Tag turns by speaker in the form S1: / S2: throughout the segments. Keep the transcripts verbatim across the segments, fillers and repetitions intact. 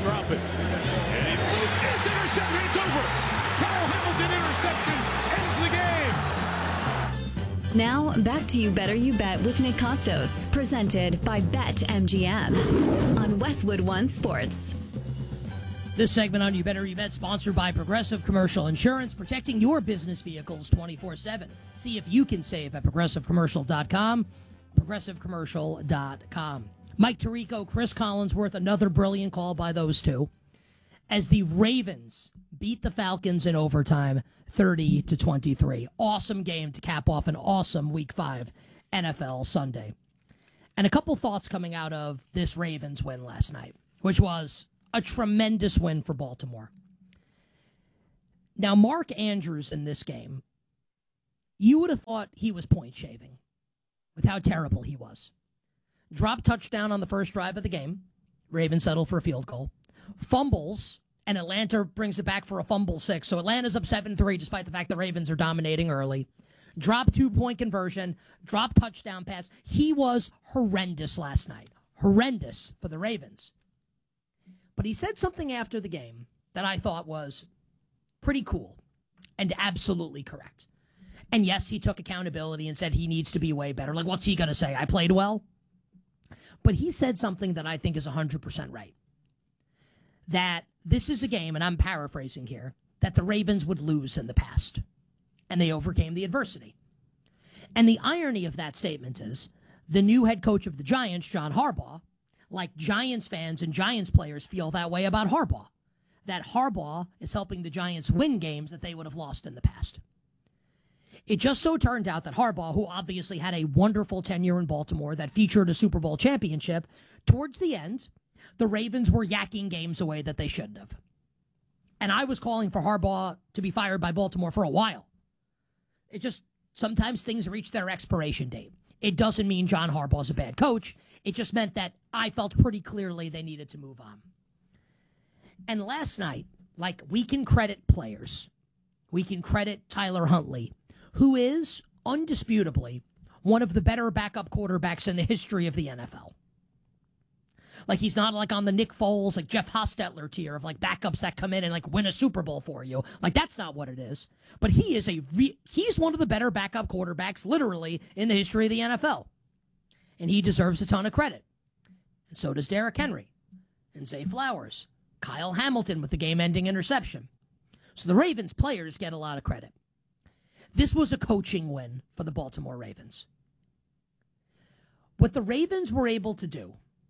S1: drop it. And he throws. It's intercepted. It's over. Kyle Hamilton interception ends the game.
S2: Now, back to You Better You Bet with Nick Costos, presented by BetMGM on Westwood One Sports.
S3: This segment on You Better You Bet, sponsored by Progressive Commercial Insurance, protecting your business vehicles twenty-four seven. See if you can save at progressive commercial dot com, progressive commercial dot com. Mike Tirico, Chris Collinsworth, another brilliant call by those two, as the Ravens beat the Falcons in overtime thirty to twenty-three. Awesome game to cap off an awesome Week five N F L Sunday. And a couple thoughts coming out of this Ravens win last night, which was a tremendous win for Baltimore. Now, Mark Andrews in this game, you would have thought he was point shaving with how terrible he was. Drop touchdown on the first drive of the game. Ravens settle for a field goal. Fumbles, and Atlanta brings it back for a fumble six. So Atlanta's up seven three despite the fact the Ravens are dominating early. Drop two-point conversion. Drop touchdown pass. He was horrendous last night. Horrendous for the Ravens. But he said something after the game that I thought was pretty cool and absolutely correct. And yes, he took accountability and said he needs to be way better. Like, what's he going to say? I played well? But he said something that I think is one hundred percent right. That this is a game, and I'm paraphrasing here, that the Ravens would lose in the past. And they overcame the adversity. And the irony of that statement is the new head coach of the Giants, John Harbaugh, like Giants fans and Giants players feel that way about Harbaugh. That Harbaugh is helping the Giants win games that they would have lost in the past. It just so turned out that Harbaugh, who obviously had a wonderful tenure in Baltimore that featured a Super Bowl championship, towards the end, the Ravens were yakking games away that they shouldn't have. And I was calling for Harbaugh to be fired by Baltimore for a while. It just, sometimes things reach their expiration date. It doesn't mean John Harbaugh's a bad coach. It just meant that I felt pretty clearly they needed to move on. And last night, like, we can credit players. We can credit Tyler Huntley, who is undisputably one of the better backup quarterbacks in the history of the N F L. Like, he's not like on the Nick Foles, like Jeff Hostetler tier of like backups that come in and like win a Super Bowl for you. Like, that's not what it is. But he is a re- he's one of the better backup quarterbacks literally in the history of the N F L. And he deserves a ton of credit. And so does Derrick Henry and Zay Flowers, Kyle Hamilton with the game-ending interception. So the Ravens players get a lot of credit. This was a coaching win for the Baltimore Ravens. What the Ravens were able to do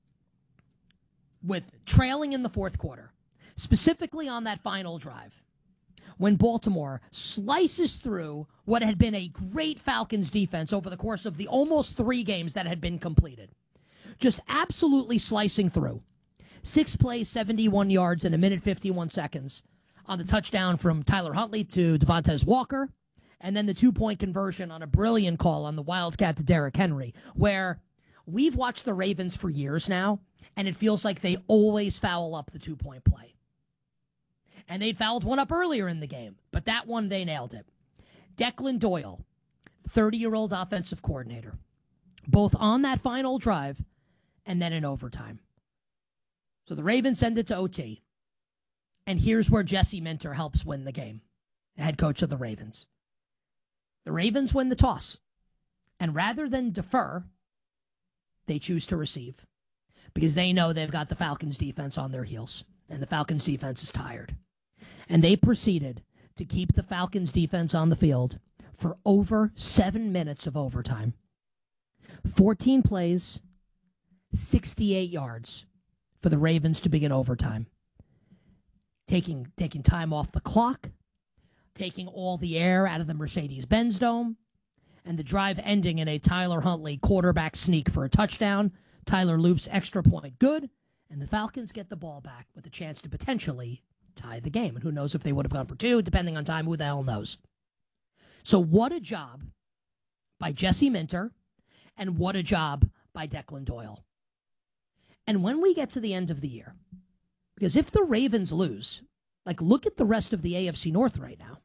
S3: with trailing in the fourth quarter, specifically on that final drive, when Baltimore slices through what had been a great Falcons defense over the course of the almost three games that had been completed. Just absolutely slicing through. Six plays, seventy-one yards in a minute, fifty-one seconds on the touchdown from Tyler Huntley to Devontae Walker, and then the two-point conversion on a brilliant call on the Wildcat to Derrick Henry, where we've watched the Ravens for years now, and it feels like they always foul up the two-point play. And they fouled one up earlier in the game, but that one, they nailed it. Declan Doyle, thirty-year-old offensive coordinator, both on that final drive and then in overtime. So the Ravens send it to O T, and here's where Jesse Minter helps win the game, the head coach of the Ravens. The Ravens win the toss, and rather than defer, they choose to receive because they know they've got the Falcons defense on their heels, and the Falcons defense is tired. And they proceeded to keep the Falcons defense on the field for over seven minutes of overtime. fourteen plays, sixty-eight yards for the Ravens to begin overtime. Taking, taking time off the clock, taking all the air out of the Mercedes-Benz Dome, and the drive ending in a Tyler Huntley quarterback sneak for a touchdown. Tyler loops extra point good, and the Falcons get the ball back with a chance to potentially tie the game. And who knows if they would have gone for two, depending on time, who the hell knows. So what a job by Jesse Minter, and what a job by Declan Doyle. And when we get to the end of the year, because if the Ravens lose, like, look at the rest of the A F C North right now.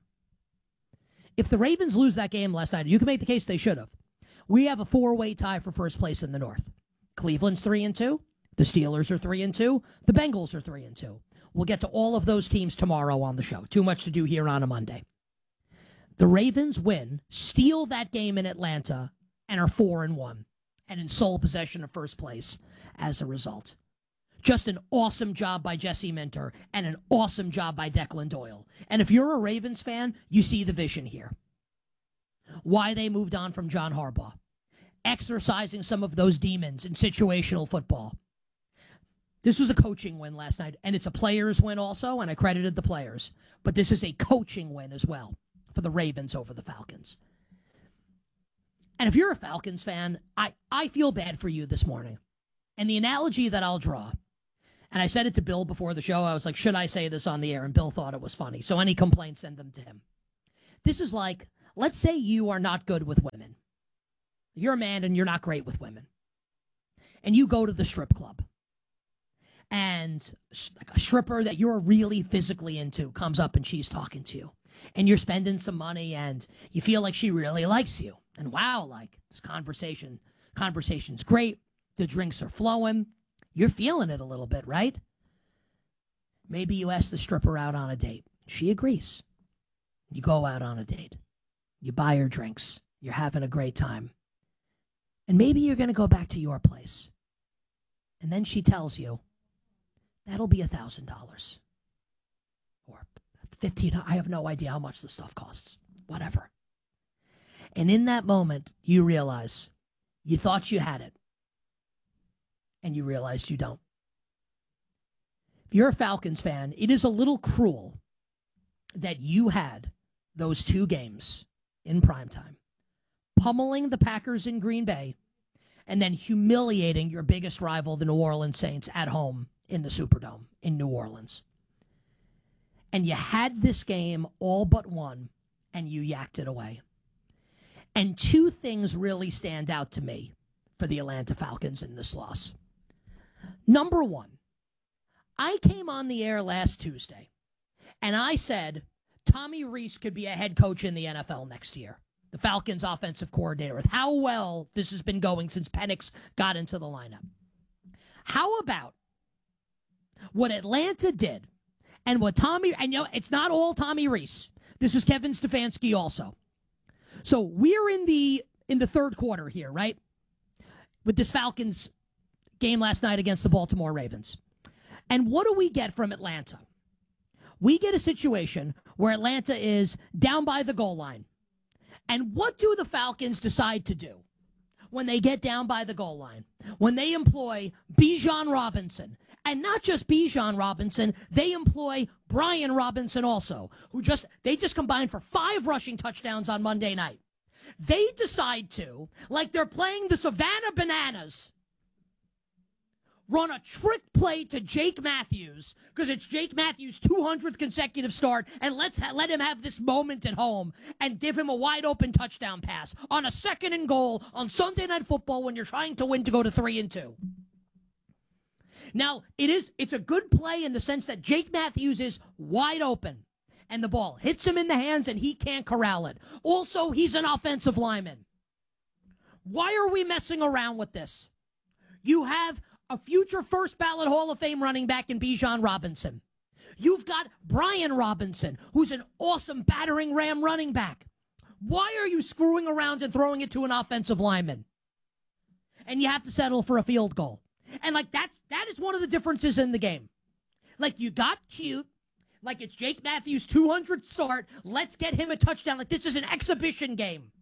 S3: If the Ravens lose that game last night, you can make the case they should have. We have a four-way tie for first place in the North. Cleveland's three and two. The Steelers are three and two. The Bengals are three and two. We'll get to all of those teams tomorrow on the show. Too much to do here on a Monday. The Ravens win, steal that game in Atlanta, and are four and one, and in sole possession of first place as a result. Just an awesome job by Jesse Minter and an awesome job by Declan Doyle. And if you're a Ravens fan, you see the vision here. Why they moved on from John Harbaugh. Exercising some of those demons in situational football. This was a coaching win last night, and it's a players win also, and I credited the players. But this is a coaching win as well for the Ravens over the Falcons. And if you're a Falcons fan, I, I feel bad for you this morning. And the analogy that I'll draw, and I said it to Bill before the show, I was like, should I say this on the air? And Bill thought it was funny. So any complaints, send them to him. This is like, let's say you are not good with women. You're a man and you're not great with women. And you go to the strip club. And like a stripper that you're really physically into comes up and she's talking to you. And you're spending some money and you feel like she really likes you. And wow, like this conversation, conversation's great. The drinks are flowing. You're feeling it a little bit, right? Maybe you ask the stripper out on a date. She agrees. You go out on a date. You buy her drinks. You're having a great time. And maybe you're going to go back to your place. And then she tells you, that'll be one thousand dollars. Or fifteen dollars. I have no idea how much the stuff costs. Whatever. And in that moment, you realize you thought you had it. And you realize you don't. If you're a Falcons fan, it is a little cruel that you had those two games in primetime, pummeling the Packers in Green Bay, and then humiliating your biggest rival, the New Orleans Saints, at home in the Superdome in New Orleans. And you had this game all but one, and you yacked it away. And two things really stand out to me for the Atlanta Falcons in this loss. Number one, I came on the air last Tuesday, and I said Tommy Rees could be a head coach in the N F L next year, the Falcons' offensive coordinator, with how well this has been going since Penix got into the lineup. How about what Atlanta did and what Tommy, and you know, it's not all Tommy Rees. This is Kevin Stefanski also. So we're in the in the third quarter here, right? With this Falcons game last night against the Baltimore Ravens. And what do we get from Atlanta? We get a situation where Atlanta is down by the goal line. And what do the Falcons decide to do when they get down by the goal line? When they employ Bijan Robinson. And not just Bijan Robinson, they employ Brian Robinson also, who just, they just combined for five rushing touchdowns on Monday night. They decide to, like they're playing the Savannah Bananas, run a trick play to Jake Matthews, because it's Jake Matthews' two hundredth consecutive start, and let's ha- let him have this moment at home and give him a wide-open touchdown pass on a second and goal on Sunday Night Football when you're trying to win to go to three and two. Now, it is, it's a good play in the sense that Jake Matthews is wide open, and the ball hits him in the hands, and he can't corral it. Also, he's an offensive lineman. Why are we messing around with this? You have a future first ballot Hall of Fame running back in Bijan Robinson. You've got Brian Robinson, who's an awesome battering ram running back. Why are you screwing around and throwing it to an offensive lineman? And you have to settle for a field goal. And like that's that is one of the differences in the game. Like you got cute, like it's Jake Matthews' two hundredth start. Let's get him a touchdown. Like this is an exhibition game.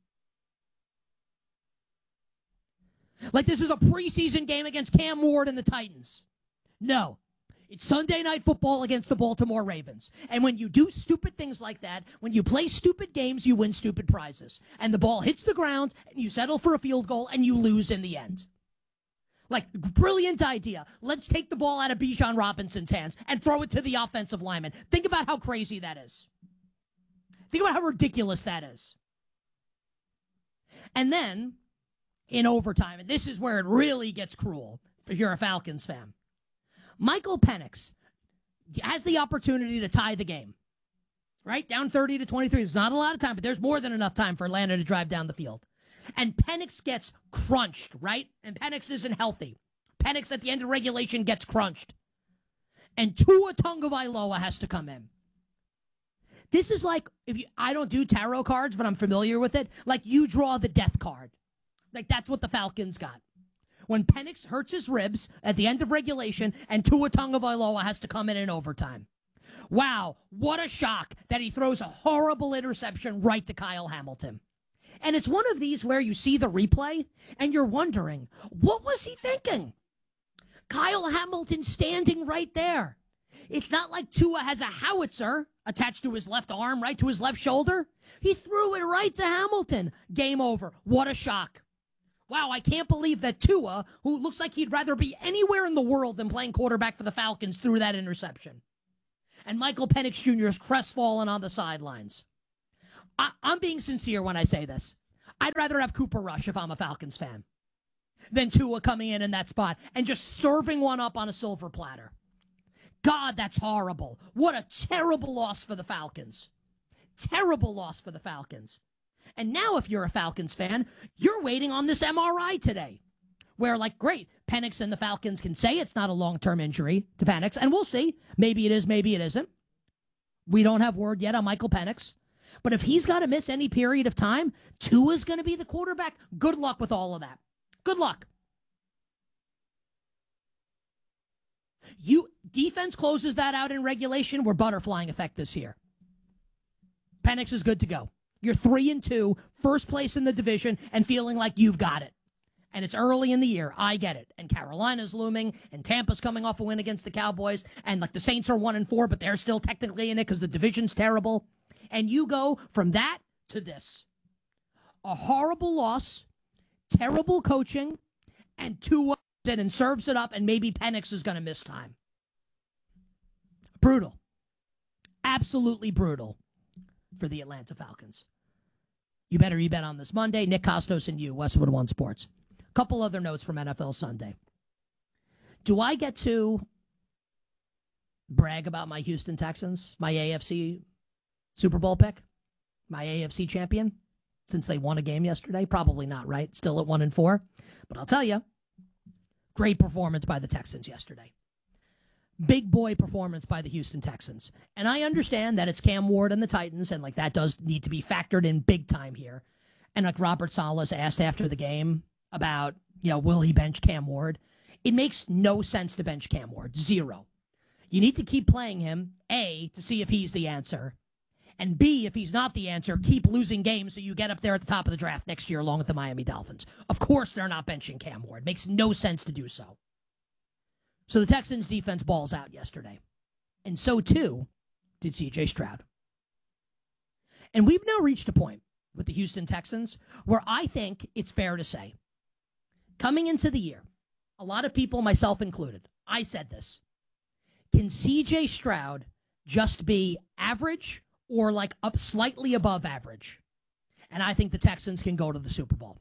S3: Like this is a preseason game against Cam Ward and the Titans. No. It's Sunday Night Football against the Baltimore Ravens. And when you do stupid things like that, when you play stupid games, you win stupid prizes. And the ball hits the ground, and you settle for a field goal, and you lose in the end. Like, brilliant idea. Let's take the ball out of Bijan Robinson's hands and throw it to the offensive lineman. Think about how crazy that is. Think about how ridiculous that is. And then, in overtime, and this is where it really gets cruel if you're a Falcons fan, Michael Penix has the opportunity to tie the game. Right? Down thirty to twenty-three. There's not a lot of time, but there's more than enough time for Atlanta to drive down the field. And Penix gets crunched, right? And Penix isn't healthy. Penix at the end of regulation gets crunched. And Tua Tagovailoa has to come in. This is like, if you, I don't do tarot cards, but I'm familiar with it. Like you draw the death card. Like that's what the Falcons got. When Penix hurts his ribs at the end of regulation and Tua Tagovailoa has to come in in overtime. Wow, what a shock that he throws a horrible interception right to Kyle Hamilton. And it's one of these where you see the replay and you're wondering, what was he thinking? Kyle Hamilton standing right there. It's not like Tua has a howitzer attached to his left arm, right to his left shoulder. He threw it right to Hamilton. Game over. What a shock. Wow, I can't believe that Tua, who looks like he'd rather be anywhere in the world than playing quarterback for the Falcons, threw that interception. And Michael Penix Junior is crestfallen on the sidelines. I- I'm being sincere when I say this. I'd rather have Cooper Rush if I'm a Falcons fan than Tua coming in in that spot and just serving one up on a silver platter. God, that's horrible. What a terrible loss for the Falcons. Terrible loss for the Falcons. And now if you're a Falcons fan, you're waiting on this M R I today. Where, like, great, Penix and the Falcons can say it's not a long-term injury to Penix, and we'll see. Maybe it is, maybe it isn't. We don't have word yet on Michael Penix. But if he's got to miss any period of time, Tua's going to be the quarterback. Good luck with all of that. Good luck. You defense closes that out in regulation. We're butterflying effect this year. Penix is good to go. You're three and two, first place in the division, and feeling like you've got it. And it's early in the year. I get it. And Carolina's looming, and Tampa's coming off a win against the Cowboys, and like the Saints are one and four, but they're still technically in it because the division's terrible. And you go from that to this. A horrible loss, terrible coaching, and Tua in and serves it up, and maybe Penix is going to miss time. Brutal. Absolutely brutal for the Atlanta Falcons. You better you bet on this Monday. Nick Costos and you, Westwood One Sports. A couple other notes from N F L Sunday. Do I get to brag about my Houston Texans, my A F C Super Bowl pick, my A F C champion, since they won a game yesterday? Probably not, right? Still at one and four. But I'll tell you, great performance by the Texans yesterday. Big boy performance by the Houston Texans. And I understand that it's Cam Ward and the Titans, and like that does need to be factored in big time here. And like Robert Salas asked after the game about, you know, will he bench Cam Ward? It makes no sense to bench Cam Ward. Zero. You need to keep playing him, A, to see if he's the answer. And B, if he's not the answer, keep losing games so you get up there at the top of the draft next year along with the Miami Dolphins. Of course they're not benching Cam Ward. Makes no sense to do so. So the Texans defense balls out yesterday. And so, too, did C J Stroud. And we've now reached a point with the Houston Texans where I think it's fair to say, coming into the year, a lot of people, myself included, I said this. Can C J Stroud just be average or like up slightly above average? And I think the Texans can go to the Super Bowl.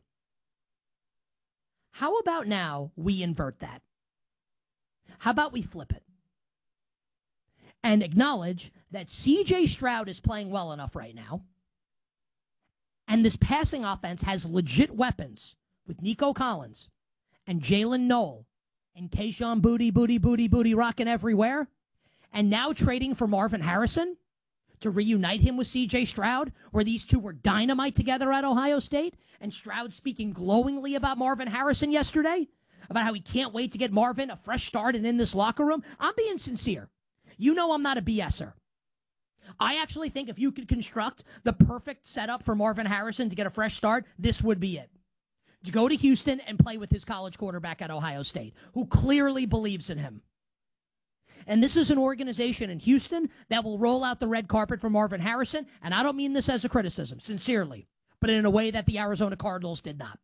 S3: How about now we invert that? How about we flip it and acknowledge that C J Stroud is playing well enough right now, and this passing offense has legit weapons with Nico Collins and Jalen Noel and Kayshon Booty, Booty, Booty, Booty rocking everywhere, and now trading for Marvin Harrison to reunite him with C J Stroud, where these two were dynamite together at Ohio State, and Stroud speaking glowingly about Marvin Harrison yesterday, about how he can't wait to get Marvin a fresh start and in this locker room. I'm being sincere. You know I'm not a BSer. I actually think if you could construct the perfect setup for Marvin Harrison to get a fresh start, this would be it. To go to Houston and play with his college quarterback at Ohio State, who clearly believes in him. And this is an organization in Houston that will roll out the red carpet for Marvin Harrison, and I don't mean this as a criticism, sincerely, but in a way that the Arizona Cardinals did not.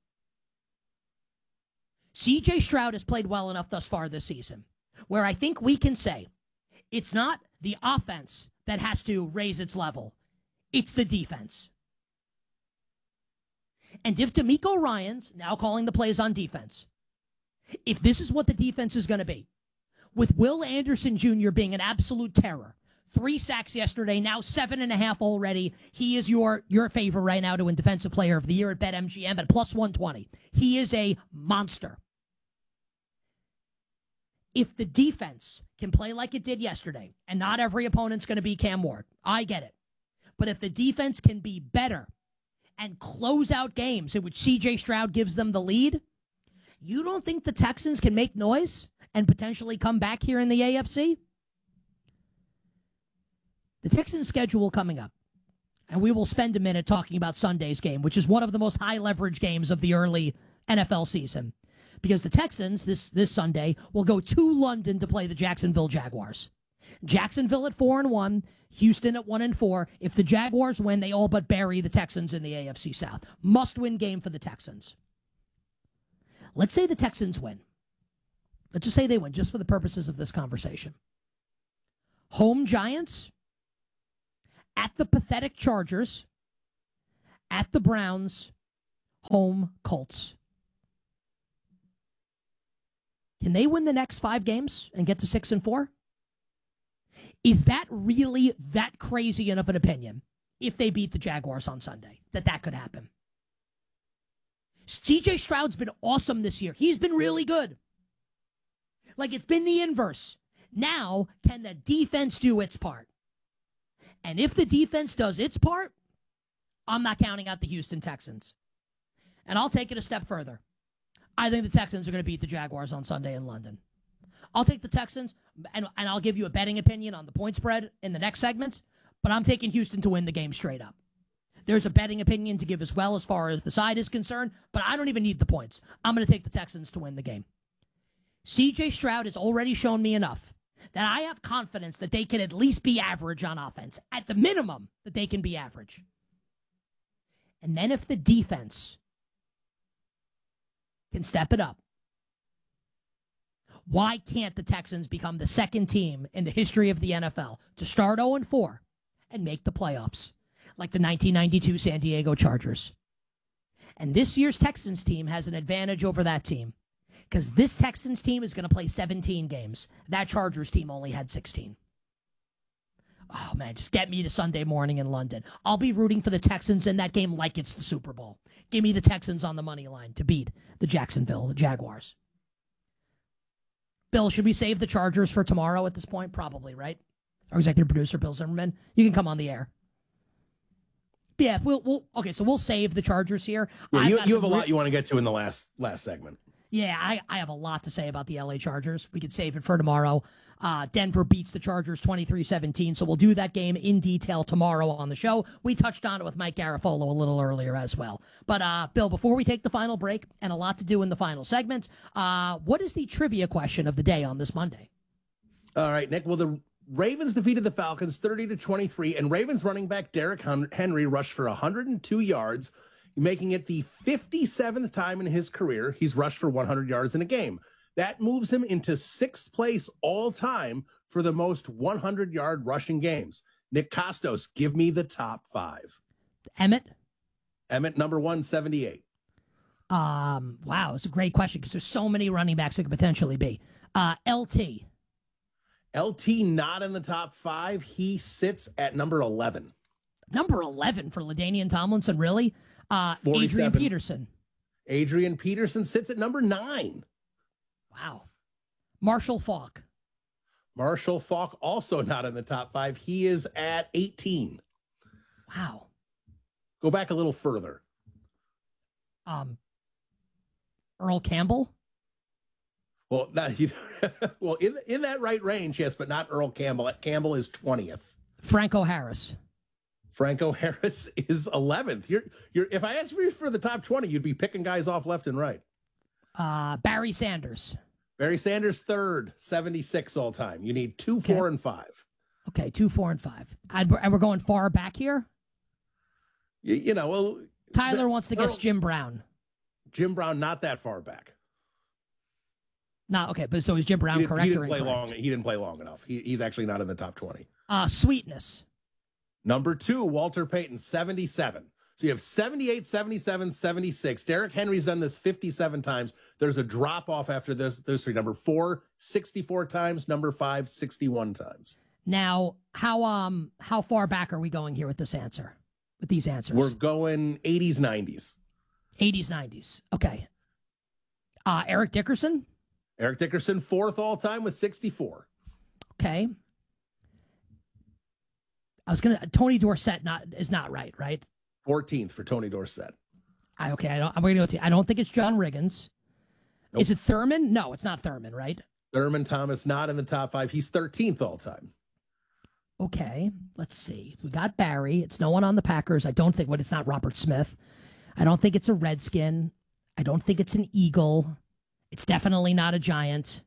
S3: C J Stroud has played well enough thus far this season, where I think we can say it's not the offense that has to raise its level. It's the defense. And if DeMeco Ryans, now calling the plays on defense, if this is what the defense is going to be, with Will Anderson Junior being an absolute terror, three sacks yesterday, now seven and a half already, he is your, your favorite right now to win Defensive Player of the Year at BetMGM at plus one twenty. He is a monster. If the defense can play like it did yesterday, and not every opponent's going to be Cam Ward, I get it. But if the defense can be better and close out games in which C J Stroud gives them the lead, you don't think the Texans can make noise and potentially come back here in the A F C? The Texans' schedule coming up, and we will spend a minute talking about Sunday's game, which is one of the most high-leverage games of the early N F L season. Because the Texans, this, this Sunday, will go to London to play the Jacksonville Jaguars. Jacksonville at four and one, Houston at one and four. If the Jaguars win, they all but bury the Texans in the A F C South. Must-win game for the Texans. Let's say the Texans win. Let's just say they win, just for the purposes of this conversation. Home Giants, at the pathetic Chargers, at the Browns, home Colts. Can they win the next five games and get to six and four? Is that really that crazy enough an opinion if they beat the Jaguars on Sunday, that that could happen? C J Stroud's been awesome this year. He's been really good. Like, it's been the inverse. Now, can the defense do its part? And if the defense does its part, I'm not counting out the Houston Texans. And I'll take it a step further. I think the Texans are going to beat the Jaguars on Sunday in London. I'll take the Texans, and, and I'll give you a betting opinion on the point spread in the next segment, but I'm taking Houston to win the game straight up. There's a betting opinion to give as well as far as the side is concerned, but I don't even need the points. I'm going to take the Texans to win the game. C J Stroud has already shown me enough that I have confidence that they can at least be average on offense. At the minimum, that they can be average. And then if the defense can step it up, why can't the Texans become the second team in the history of the N F L to start oh and four and make the playoffs, like the nineteen ninety-two San Diego Chargers? And this year's Texans team has an advantage over that team, because this Texans team is going to play seventeen games. That Chargers team only had sixteen. Oh, man, just get me to Sunday morning in London. I'll be rooting for the Texans in that game like it's the Super Bowl. Give me the Texans on the money line to beat the Jacksonville Jaguars. Bill, should we save the Chargers for tomorrow at this point? Probably, right? Our executive producer, Bill Zimmerman. You can come on the air. Yeah, we'll, we'll okay, so we'll save the Chargers here.
S4: Yeah, you you have a lot re- you want to get to in the last last segment.
S3: Yeah, I, I have a lot to say about the L A Chargers. We could save it for tomorrow. Uh, Denver beats the Chargers twenty-three seventeen, so we'll do that game in detail tomorrow on the show. We touched on it with Mike Garafolo a little earlier as well. But, uh, Bill, before we take the final break, and a lot to do in the final segment, uh, what is the trivia question of the day on this Monday?
S4: All right, Nick. Well, the Ravens defeated the Falcons thirty to twenty-three, and Ravens running back Derrick Henry rushed for one hundred two yards, making it the fifty-seventh time in his career he's rushed for one hundred yards in a game. That moves him into sixth place all time for the most one hundred-yard rushing games. Nick Kostos, give me the top five.
S3: Emmett?
S4: Emmett, number one seventy-eight.
S3: Um, wow, it's a great question because there's so many running backs it could potentially be. Uh, L T.
S4: L T not in the top five. He sits at number eleven.
S3: Number eleven for LaDainian Tomlinson, really? Uh, Adrian Peterson.
S4: Adrian Peterson sits at number nine.
S3: Wow. Marshall Faulk.
S4: Marshall Faulk also not in the top five. He is at eighteen.
S3: Wow.
S4: Go back a little further.
S3: Um, Earl Campbell.
S4: Well, not, you, well, in in that right range, yes, but not Earl Campbell. Campbell is twentieth.
S3: Franco Harris.
S4: Franco Harris is eleventh. You're you're. If I asked you for the top twenty, you'd be picking guys off left and right.
S3: Uh, Barry Sanders.
S4: Barry Sanders third, seventy-six all time. You need two,
S3: okay.
S4: four, and five.
S3: Okay, two, four, and five. And we're, and we're going far back here.
S4: You, you know, well,
S3: Tyler
S4: the,
S3: wants to guess Jim Brown.
S4: Jim Brown, not that far back.
S3: No, okay, but so is Jim Brown
S4: he
S3: correct
S4: he didn't
S3: or
S4: play
S3: incorrect?
S4: long. He didn't play long enough. He, he's actually not in the top twenty.
S3: Uh, Sweetness.
S4: Number two, Walter Payton, seventy-seven. So you have seventy-eight, seventy-seven, seventy-six. Derrick Henry's done this fifty-seven times. There's a drop off after this. Those three. Number four, sixty-four times. Number five, sixty-one times.
S3: Now, how um how far back are we going here with this answer? With these answers?
S4: We're going eighties, nineties.
S3: eighties, nineties. Okay. Uh, Eric Dickerson?
S4: Eric Dickerson, fourth all-time with sixty-four.
S3: Okay. I was going to, Tony Dorsett not is not right, right?
S4: fourteenth for Tony Dorsett.
S3: I, okay, I don't, I'm going to go to I don't think it's John Riggins. Nope. Is it Thurman? No, it's not Thurman, right?
S4: Thurman Thomas not in the top five. He's thirteenth all-time.
S3: Okay, let's see. We got Barry. It's no one on the Packers. I don't think, what, it's not Robert Smith. I don't think it's a Redskin. I don't think it's an Eagle. It's definitely not a Giant.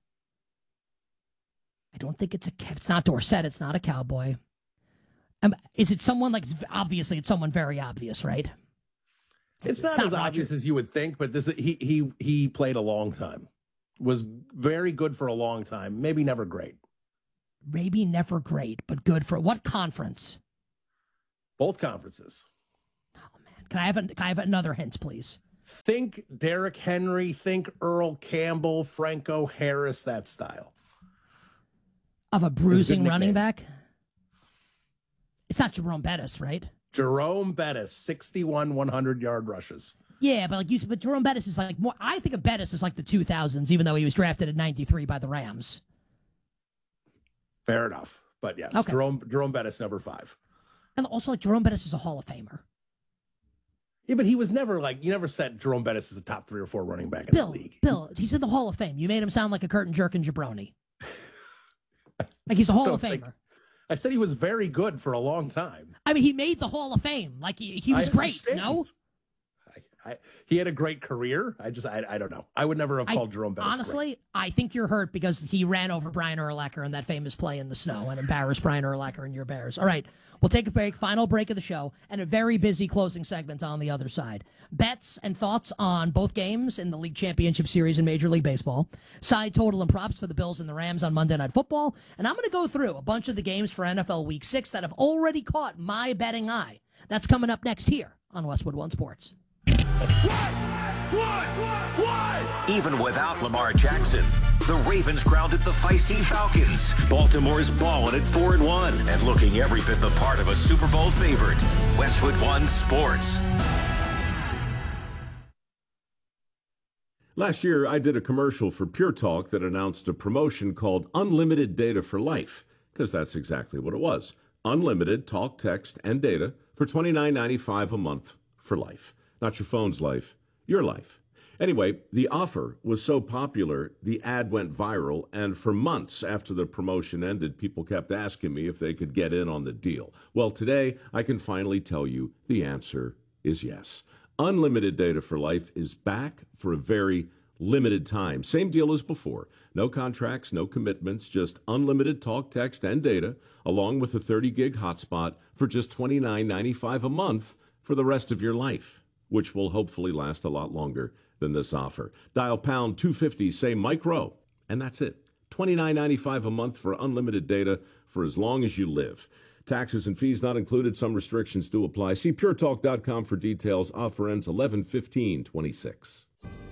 S3: I don't think it's a, it's not Dorsett. It's not a Cowboy. Um, is it someone like, obviously it's someone very obvious, right?
S4: It's, it's not, not as Roger. obvious as you would think, but this he he he played a long time. Was very good for a long time. Maybe never great.
S3: Maybe never great, but good for what conference?
S4: Both conferences.
S3: Oh man, can I have a, can I have another hint, please?
S4: Think Derrick Henry. Think Earl Campbell, Franco Harris. That style
S3: of a bruising running back. It's not Jerome Bettis, right?
S4: Jerome Bettis, sixty-one hundred-yard rushes.
S3: Yeah, but like you said, but Jerome Bettis is like more. I think of Bettis as like the two thousands, even though he was drafted at ninety-three by the Rams.
S4: Fair enough, but yes,
S3: okay.
S4: Jerome Jerome Bettis, number five,
S3: and also like Jerome Bettis is a Hall of Famer.
S4: Yeah, but he was never like you never said Jerome Bettis is a top three or four running back in
S3: Bill,
S4: the league.
S3: Bill, he's in the Hall of Fame. You made him sound like a curtain jerking jabroni. Like he's a Hall of Famer.
S4: Think... I said he was very good for a long time.
S3: I mean, he made the Hall of Fame. Like, he, he was
S4: I
S3: great,
S4: understand.
S3: no?
S4: I, I, he had a great career. I just, I, I don't know. I would never have called
S3: I,
S4: Jerome Bettis
S3: honestly,
S4: great.
S3: I think you're hurt because he ran over Brian Urlacher in that famous play in the snow and embarrassed Brian Urlacher and your Bears. All right, we'll take a break, final break of the show, and a very busy closing segment on the other side. Bets and thoughts on both games in the League Championship Series in Major League Baseball. Side total and props for the Bills and the Rams on Monday Night Football. And I'm going to go through a bunch of the games for N F L Week six that have already caught my betting eye. That's coming up next here on Westwood One Sports.
S5: Even without Lamar Jackson, the Ravens grounded the feisty Falcons. Baltimore's balling at four and one and looking every bit the part of a Super Bowl favorite. Westwood One Sports.
S6: Last year, I did a commercial for Pure Talk that announced a promotion called Unlimited Data for Life, because that's exactly what it was. Unlimited talk, text, and data for twenty-nine ninety-five a month for life. Not your phone's life, your life. Anyway, the offer was so popular, the ad went viral, and for months after the promotion ended, people kept asking me if they could get in on the deal. Well, today, I can finally tell you the answer is yes. Unlimited Data for Life is back for a very limited time. Same deal as before. No contracts, no commitments, just unlimited talk, text, and data, along with a thirty gig hotspot for just twenty-nine ninety-five a month for the rest of your life, which will hopefully last a lot longer than this offer. Dial pound two fifty, say micro, and that's it. twenty-nine ninety-five a month for unlimited data for as long as you live. Taxes and fees not included. Some restrictions do apply. See pure talk dot com for details. Offer ends eleven fifteen twenty-six.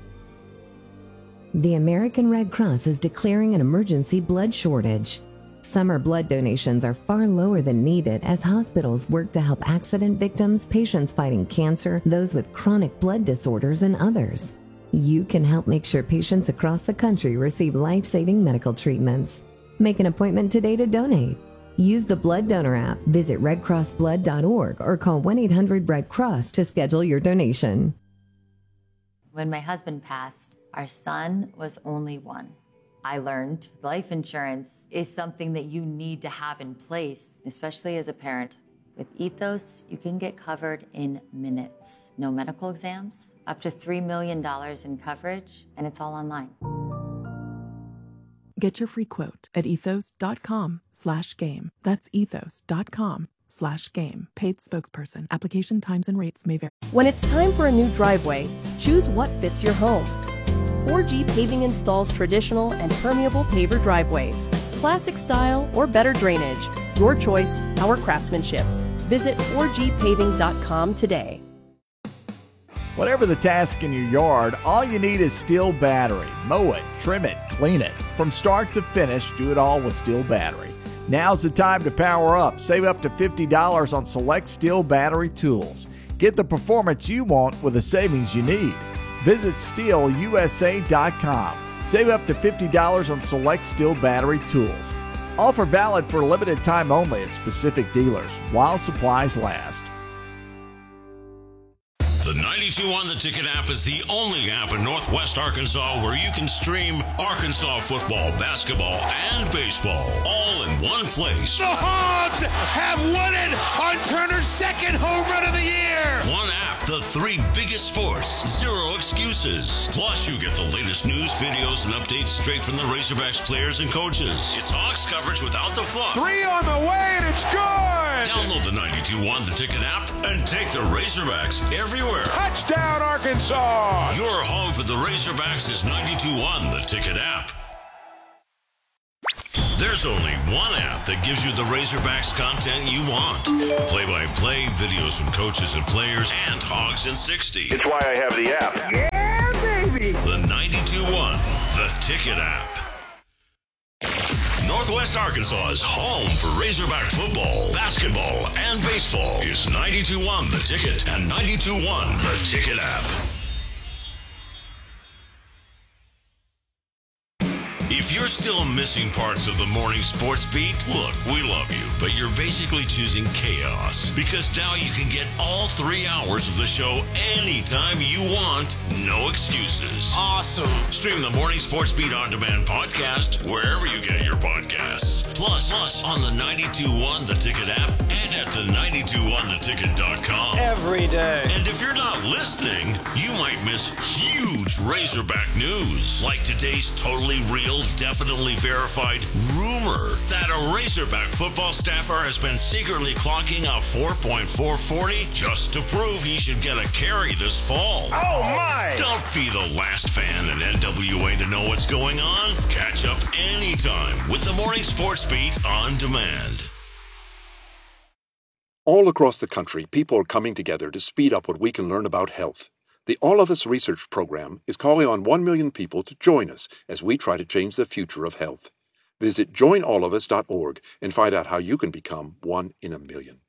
S7: The American Red Cross is declaring an emergency blood shortage. Summer blood donations are far lower than needed as hospitals work to help accident victims, patients fighting cancer, those with chronic blood disorders, and others. You can help make sure patients across the country receive life-saving medical treatments. Make an appointment today to donate. Use the Blood Donor app, visit red cross blood dot org, or call one eight hundred red cross to schedule your donation.
S8: When my husband passed, our son was only one. I learned life insurance is something that you need to have in place, especially as a parent. With Ethos, you can get covered in minutes. No medical exams, up to three million dollars in coverage, and it's all online.
S9: Get your free quote at ethos dot com slash game. That's ethos dot com slash game. Paid spokesperson. Application times and rates may vary.
S10: When it's time for a new driveway, choose what fits your home. four G Paving installs traditional and permeable paver driveways, classic style or better drainage. Your choice, our craftsmanship. Visit four G paving dot com today.
S11: Whatever the task in your yard, all you need is Steel Battery. Mow it, trim it, clean it. From start to finish, do it all with Steel Battery. Now's the time to power up. Save up to fifty dollars on select Steel Battery tools. Get the performance you want with the savings you need. Visit steel u s a dot com. Save up to fifty dollars on select Stihl battery tools. Offer valid for a limited time only at specific dealers while supplies last.
S12: The ninety-two on the Ticket app is the only app in Northwest Arkansas where you can stream Arkansas football, basketball, and baseball all in one place.
S1: The Hogs have won it on Turner's second home run of the year.
S12: One app, the three biggest sports, zero excuses. Plus, you get the latest news, videos, and updates straight from the Razorbacks players and coaches. It's Hogs coverage without the fluff.
S1: Three on the way, and it's good.
S12: Download the ninety-two on the Ticket app and take the Razorbacks everywhere.
S1: Touchdown, Arkansas!
S12: Your home for the Razorbacks is ninety-two on the Ticket app. There's only one app that gives you the Razorbacks content you want. Play-by-play, videos from coaches and players, and Hogs in sixty.
S13: It's why I have the app.
S1: Yeah, baby!
S12: The ninety-two one, the Ticket app. Northwest Arkansas's home for Razorback football, basketball, and baseball is ninety-two one The Ticket and ninety-two one The Ticket app. If you're still missing parts of the morning sports beat, look, we love you, but you're basically choosing chaos because now you can get all three hours of the show anytime you want, no excuses.
S14: Awesome.
S12: Stream the Morning Sports Beat On Demand podcast wherever you get your podcasts. Plus, plus on the ninety-two one The Ticket app and at the ninety-two one the ticket dot com.
S14: Every day.
S12: And if you're not listening, you might miss huge Razorback news, like today's totally real, definitely verified rumor that a Razorback football staffer has been secretly clocking a four point four forty just to prove he should get a carry this fall.
S1: Oh, my!
S12: Don't be the last fan in N W A to know what's going on. Catch up anytime with the Morning Sports Beat On Demand.
S15: All across the country, people are coming together to speed up what we can learn about health. The All of Us Research Program is calling on one million people to join us as we try to change the future of health. Visit join all of us dot org and find out how you can become one in a million.